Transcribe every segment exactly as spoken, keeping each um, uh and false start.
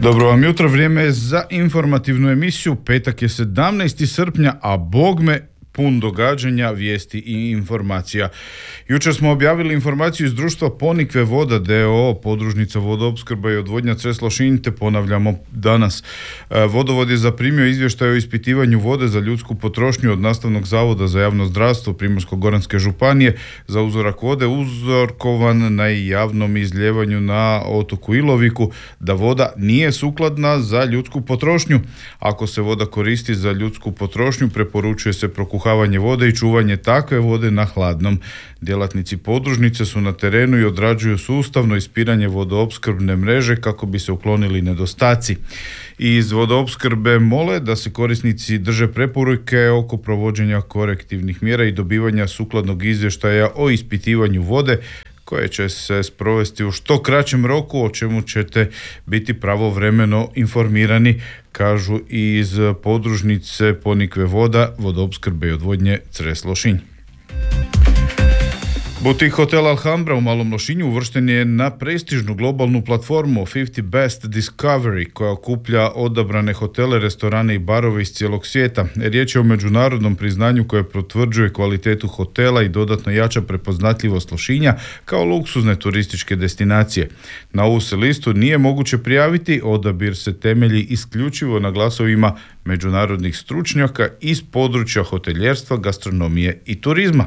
Dobro vam jutro, vrijeme je za informativnu emisiju. Petak je sedamnaesti srpnja, a bogme pun događanja, vijesti i informacija. Jučer smo objavili informaciju iz društva Ponikve voda d o o, podružnica vodoopskrba i odvodnja Cres Lošinj, te ponavljamo danas. Vodovod je zaprimio izvještaj o ispitivanju vode za ljudsku potrošnju od Nastavnog zavoda za javno zdravstvo Primorsko-goranske županije za uzorak vode uzorkovan na javnom izljevanju na otoku Iloviku, da voda nije sukladna za ljudsku potrošnju. Ako se voda koristi za ljudsku potrošnju, preporučuje se prokuhavanje vode i čuvanje takve vode na hladnom. Djelatnici podružnice su na terenu i odrađuju sustavno ispiranje vodoopskrbne mreže kako bi se uklonili nedostaci. Iz vodoopskrbe mole da se korisnici drže preporuke oko provođenja korektivnih mjera i dobivanja sukladnog izvještaja o ispitivanju vode, koje će se sprovesti u što kraćem roku, o čemu ćete biti pravovremeno informirani, kažu iz podružnice Ponikve voda, vodoopskrbe i odvodnje Cres Lošinj. Butik hotel Alhambra u Malom Lošinju uvršten je na prestižnu globalnu platformu pedeset Best Discovery, koja okuplja odabrane hotele, restorane i barove iz cijelog svijeta. Riječ je o međunarodnom priznanju koje potvrđuje kvalitetu hotela i dodatno jača prepoznatljivost Lošinja kao luksuzne turističke destinacije. Na ovu se listu nije moguće prijaviti, odabir se temelji isključivo na glasovima međunarodnih stručnjaka iz područja hoteljerstva, gastronomije i turizma.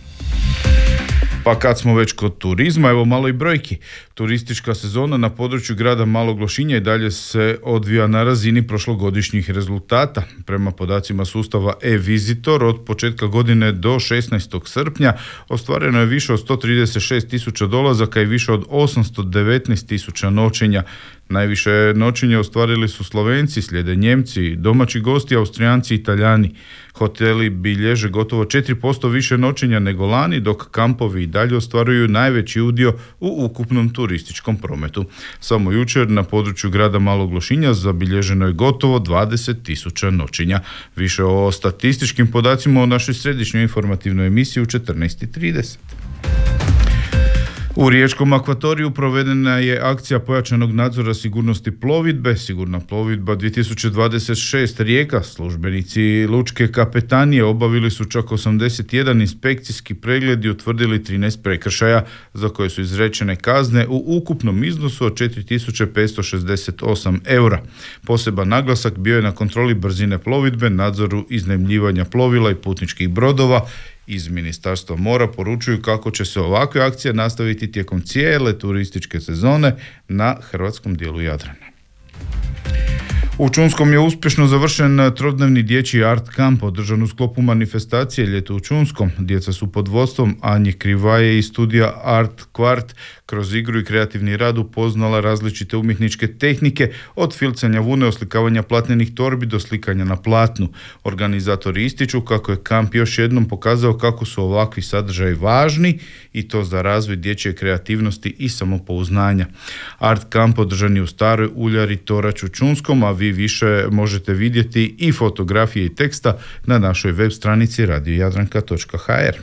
Pa kad smo već kod turizma, evo malo i brojki. Turistička sezona na području grada Malog Lošinja i dalje se odvija na razini prošlogodišnjih rezultata. Prema podacima sustava e-Visitor, od početka godine do šesnaestog srpnja ostvareno je više od sto trideset šest tisuća dolazaka i više od osamsto devetnaest tisuća noćenja. Najviše noćenja ostvarili su Slovenci, slijede Njemci, domaći gosti, Austrijanci i Talijani. Hoteli bilježe gotovo četiri posto više noćenja nego lani, dok kampovi i dalje ostvaruju najveći udio u ukupnom turističkom prometu. Samo jučer na području grada Malog Lošinja zabilježeno je gotovo dvadeset tisuća noćenja. Više o statističkim podacima u našoj središnjoj informativnoj emisiji u četrnaest i trideset. U Riječkom akvatoriju provedena je akcija pojačanog nadzora sigurnosti plovidbe, Sigurna plovidba dvije tisuće dvadeset šest Rijeka. Službenici lučke kapetanije obavili su čak osamdeset jedan inspekcijski pregled i utvrdili trinaest prekršaja za koje su izrečene kazne u ukupnom iznosu od četiri tisuće petsto šezdeset osam eura. Poseban naglasak bio je na kontroli brzine plovidbe, nadzoru iznajmljivanja plovila i putničkih brodova. Iz Ministarstva mora poručuju kako će se ovakve akcije nastaviti tijekom cijele turističke sezone na hrvatskom dijelu Jadrana. U Čunskom je uspješno završen trodnevni dječji art kamp održan u sklopu manifestacije Ljeto u Čunskom. Djeca su pod vodstvom Anje Krivaje i studija Art Kvart kroz igru i kreativni rad upoznala različite umjetničke tehnike, od filcanja vune, oslikavanja platnenih torbi do slikanja na platnu. Organizatori ističu kako je kamp još jednom pokazao kako su ovakvi sadržaji važni i to za razvoj dječje kreativnosti i samopouznanja. Art kamp održan je u Staroj uljari Torać u Čunskom, a vi više možete vidjeti i fotografije i teksta na našoj web stranici radio jadranka točka ha er.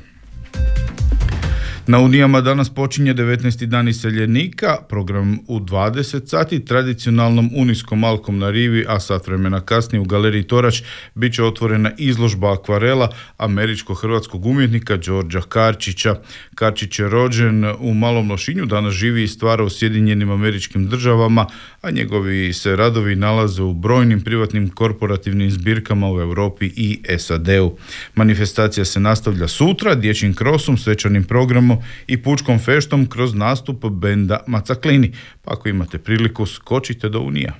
Na Unijama danas počinje devetnaesti dan iseljenika, program u dvadeset sati, tradicionalnom unijskom alkom na rivi, a sat vremena kasnije u galeriji Torać bit će otvorena izložba akvarela američko-hrvatskog umjetnika Đorđa Karčića. Karčić je rođen u Malom Lošinju, danas živi i stvara u Sjedinjenim Američkim Državama, a njegovi se radovi nalaze u brojnim privatnim korporativnim zbirkama u Europi i es a de u. Manifestacija se nastavlja sutra dječjim krosom, svečanim programom i pučkom feštom kroz nastup benda Macaklini. Pa ako imate priliku, skočite do Unija.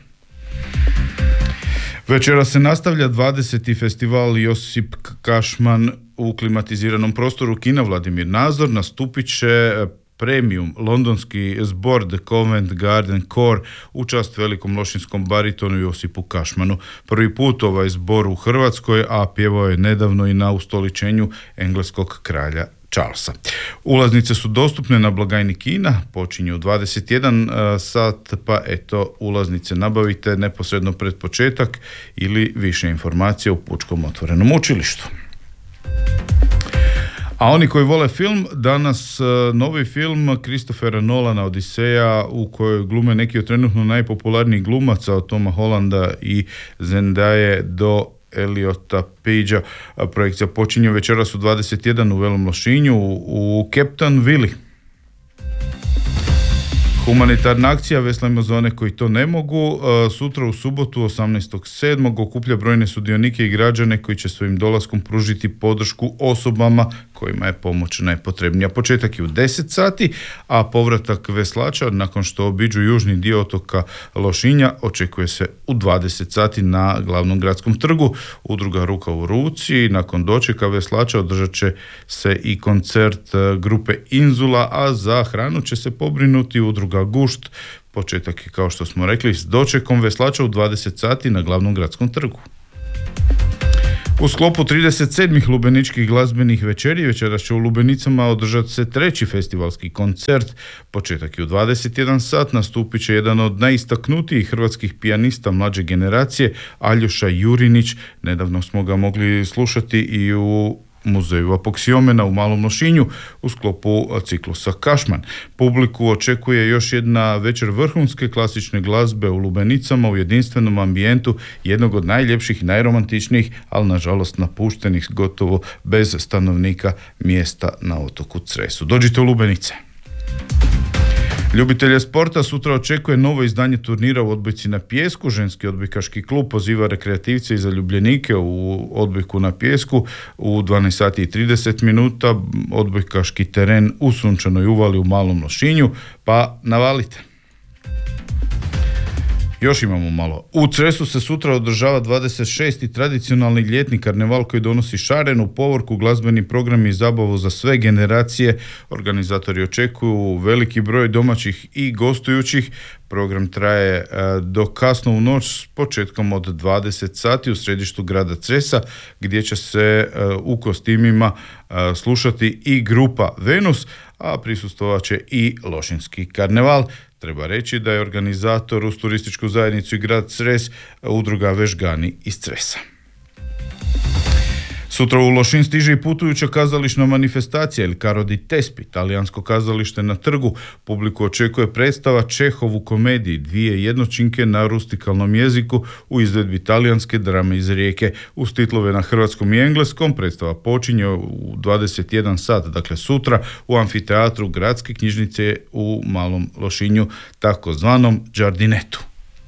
Večera se nastavlja dvadeseti festival Josip Kašman u klimatiziranom prostoru kina Vladimir Nazor. Nastupit će premium londonski zbor The Covent Garden Core u čast velikom lošinskom baritonu Josipu Kašmanu. Prvi put ovaj zbor u Hrvatskoj, a pjevao je nedavno i na ustoličenju engleskog kralja Charlesa. Ulaznice su dostupne na blagajni kina, počinju u dvadeset jedan sat, pa eto, ulaznice nabavite neposredno pred početak ili više informacija u Pučkom otvorenom učilištu. A oni koji vole film, danas novi film Christophera Nolana Odiseja, u kojoj glume neki od trenutno najpopularnijih glumaca, od Toma Hollanda i Zendaje do Eliota Pagea. Projekcija počinje večeras u dvadeset jedan u Velom Lošinju u Captain Willy. Humanitarna akcija Veslajmo za one koji to ne mogu. Sutra u subotu osamnaestog sedmog okuplja brojne sudionike i građane koji će svojim dolaskom pružiti podršku osobama kojima je pomoć najpotrebnija. Početak je u deset sati, a povratak veslača nakon što obiđu južni dio otoka Lošinja očekuje se u dvadeset sati na glavnom gradskom trgu. Udruga Ruka u ruci. Nakon dočeka veslača održat će se i koncert grupe Inzula, a za hranu će se pobrinuti udruga Gušt. Početak je, kao što smo rekli, s dočekom veslača u dvadeset sati na glavnom gradskom trgu. U sklopu trideset sedmih lubeničkih glazbenih večeri večeras će u Lubenicama održati se treći festivalski koncert. Početak je u dvadeset jedan sat, nastupit će jedan od najistaknutijih hrvatskih pijanista mlađe generacije, Aljoša Jurinić. Nedavno smo ga mogli slušati i u muzeju Apoksiomena u Malom Lošinju u sklopu ciklusa Kašman. Publiku očekuje još jedna večer vrhunske klasične glazbe u Lubenicama u jedinstvenom ambijentu jednog od najljepših i najromantičnijih, ali nažalost napuštenih gotovo bez stanovnika mjesta na otoku Cresu. Dođite u Lubenice. Ljubitelje sporta sutra očekuje novo izdanje turnira u odbojci na pijesku. Ženski odbojkaški klub poziva rekreativce i zaljubljenike u odbojku na pijesku u dvanaest sati i trideset minuta. Odbojkaški teren u sunčanoj uvali u Malom Lošinju, pa navalite. Još imamo malo. U Cresu se sutra održava dvadeset šesti tradicionalni ljetni karneval koji donosi šarenu, povorku, glazbeni program i zabavu za sve generacije. Organizatori očekuju veliki broj domaćih i gostujućih. Program traje do kasno u noć s početkom od dvadeset sati u središtu grada Cresa, gdje će se u kostimima slušati i grupa Venus, a prisustvovat će i Lošinski karneval. Treba reći da je organizator uz turističku zajednicu i grad Cres udruga Vežgani iz Cresa. Sutra u Lošin stiže i putujuća kazališna manifestacija Il Caro di Tespi, talijansko kazalište na trgu. Publiku očekuje predstava Čehov u komediji, dvije jednočinke na rustikalnom jeziku u izvedbi talijanske drame iz Rijeke. Uz titlove na hrvatskom i engleskom predstava počinje u dvadeset jedan sat, dakle sutra, u amfiteatru Gradske knjižnice u Malom Lošinju, takozvanom Đardinetu.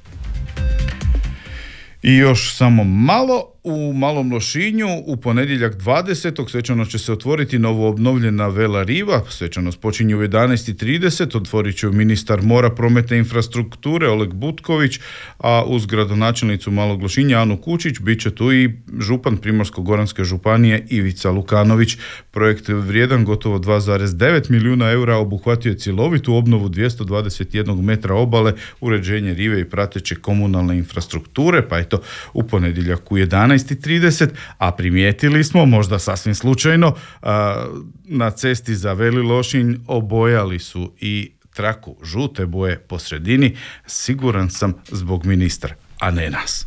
I još samo malo. U Malom Lošinju u ponedjeljak dvadesetog svečano će se otvoriti novo obnovljena Vela Riva. Svečanost počinje u jedanaest i trideset, otvorit će ministar mora, prometa i infrastrukture Oleg Butković, a uz gradonačelnicu Malog Lošinja Anu Kučić bit će tu i župan Primorsko-goranske županije Ivica Lukanović. Projekt vrijedan gotovo dva zarez devet milijuna eura obuhvatio je cjelovitu obnovu dvjesto dvadeset jedan metra obale, uređenje rive i prateće komunalne infrastrukture, pa eto u ponedjeljak u jedanaest i trideset, a primijetili smo, možda sasvim slučajno, na cesti za Veli Lošinj obojali su i traku žute boje po sredini, siguran sam zbog ministra, a ne nas.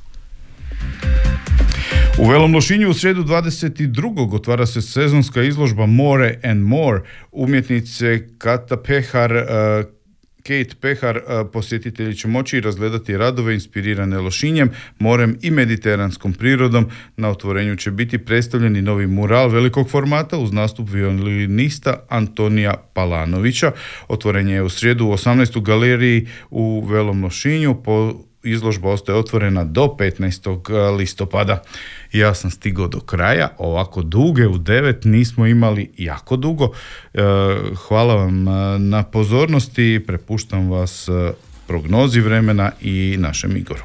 U Velom Lošinju u srijedu dvadeset drugog otvara se sezonska izložba More and More. Umjetnice Kata Pehar, Kate Pehar, posjetitelji će moći razgledati radove inspirirane Lošinjem, morem i mediteranskom prirodom. Na otvorenju će biti predstavljeni novi mural velikog formata uz nastup violinista Antonija Palanovića. Otvorenje je u srijedu u osamnaestoj galeriji u Velom Lošinju. Po Izložba ostaje otvorena do petnaestog listopada. Ja sam stigao do kraja, ovako duge u devet nismo imali jako dugo. Hvala vam na pozornosti, prepuštam vas prognozi vremena i našem Igoru.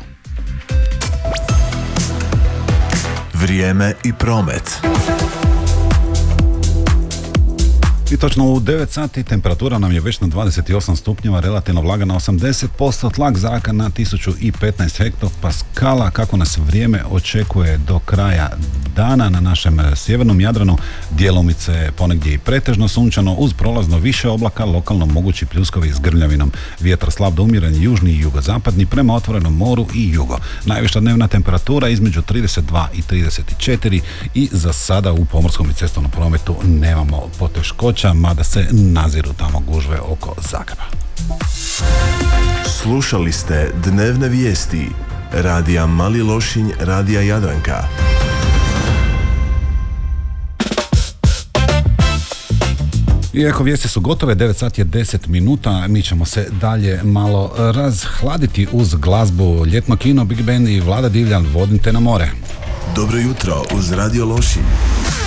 Vrijeme i promet. I točno u devet sati temperatura nam je već na dvadeset osam stupnjeva, relativno vlaga na osamdeset posto, tlak zraka na tisuću petnaest hektopaskala. Kako nas vrijeme očekuje do kraja dana na našem sjevernom Jadranu, djelomice ponegdje i pretežno sunčano uz prolazno više oblaka, lokalno mogući pljuskovi s grmljavinom. Vjetar slab do umjeren južni i jugozapadni prema otvorenom moru i jugo. Najviša dnevna temperatura između trideset dva i trideset četiri i za sada u pomorskom i cestovnom prometu nemamo poteškoća, mada se naziru tamo gužve oko Zagreba. Slušali ste dnevne vijesti radija Mali Lošinj, radija Jadranka. Iako vijesti su gotove, devet sati je deset minuta, mi ćemo se dalje malo razhladiti uz glazbu, ljetno kino, Big Band i Vlada Divljan, Vodim te na more. Dobro jutro uz Radio Lošinj.